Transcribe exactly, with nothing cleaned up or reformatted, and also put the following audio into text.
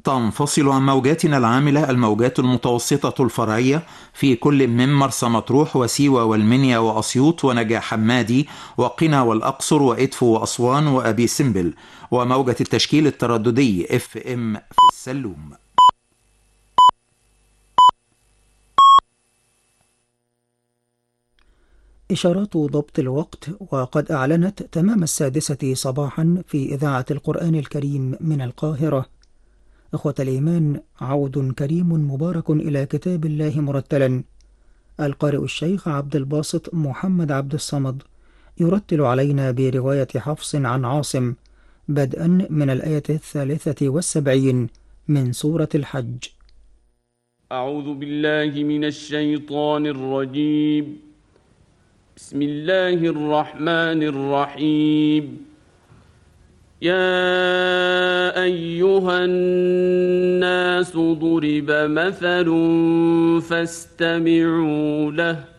تنفصل عن موجاتنا العاملة الموجات المتوسطة الفرعية في كل من مرسى مطروح وسيوة والمنيا وأسيوط ونجع حمادي وقنا والأقصر وإدفو وأسوان وأبي سمبل، وموجة التشكيل الترددي اف ام في السلوم. إشارات ضبط الوقت، وقد أعلنت تمام السادسة صباحا في إذاعة القرآن الكريم من القاهرة. إخوة الإيمان، عود كريم مبارك إلى كتاب الله مرتلا. القارئ الشيخ عبد الباسط محمد عبد الصمد يرتل علينا برواية حفص عن عاصم، بدءا من الآية الثالثة والسبعين من سورة الحج. أعوذ بالله من الشيطان الرجيم. بسم الله الرحمن الرحيم. يا أيها الناس ضرب مثل فاستمعوا له